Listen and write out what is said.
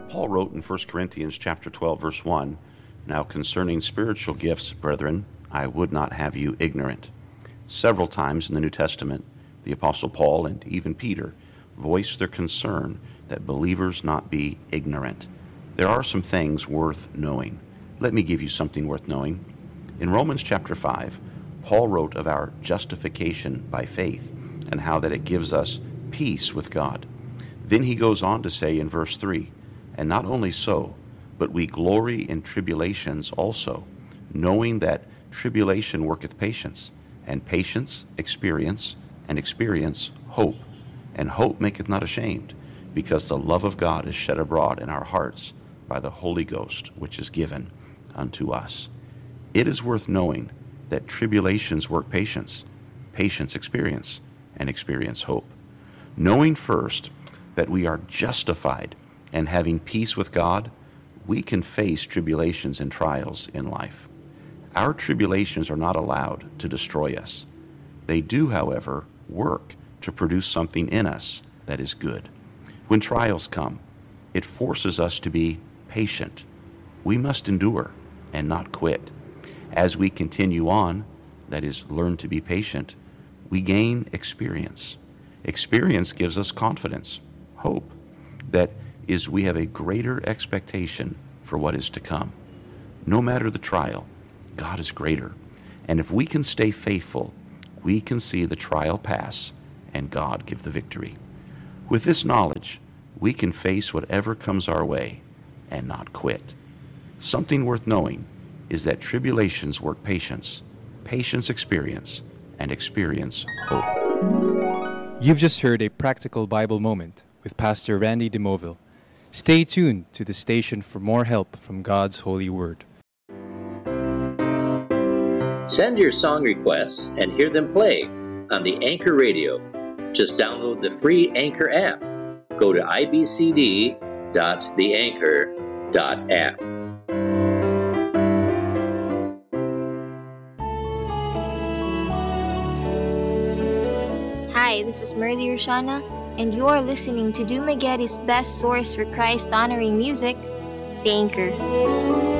Paul wrote in 1 Corinthians chapter 12, verse 1, "Now concerning spiritual gifts, brethren, I would not have you ignorant." Several times in the New Testament, the Apostle Paul and even Peter voiced their concern that believers not be ignorant. There are some things worth knowing. Let me give you something worth knowing. In Romans chapter 5, Paul wrote of our justification by faith and how that it gives us peace with God. Then he goes on to say in verse 3, "And not only so, but we glory in tribulations also, knowing that tribulation worketh patience, and patience experience, and experience hope. And hope maketh not ashamed, because the love of God is shed abroad in our hearts by the Holy Ghost, which is given unto us." It is worth knowing that tribulations work patience, patience experience, and experience hope. Knowing first that we are justified and having peace with God, we can face tribulations and trials in life. Our tribulations are not allowed to destroy us. They do, however, work to produce something in us that is good. When trials come, it forces us to be patient. We must endure and not quit. As we continue on, that is, learn to be patient, we gain experience. Experience gives us confidence, hope. That is, we have a greater expectation for what is to come. No matter the trial, God is greater. And if we can stay faithful, we can see the trial pass and God give the victory. With this knowledge, we can face whatever comes our way and not quit. Something worth knowing is that tribulations work patience, patience experience, and experience hope. You've just heard a practical Bible moment with Pastor Randy DeMoville. Stay tuned to the station for more help from God's holy word. Send your song requests and hear them play on the Anchor Radio. Just download the free Anchor app. Go to ibcd.theanchor.app. Hi, this is Merly Roshana, and you're listening to Dumaguete's best source for Christ-honoring music, The Anchor.